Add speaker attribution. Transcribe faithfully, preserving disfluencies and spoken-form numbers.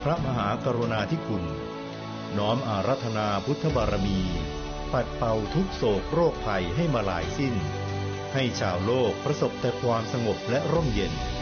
Speaker 1: พระมหากรุณาธิคุณน้อมอาราธนาพุทธบารมีปัดเป่าทุกโศกโรคภัยให้มาลายสิ้นให้ชาวโลกประสบแต่ความสงบและร่มเย็น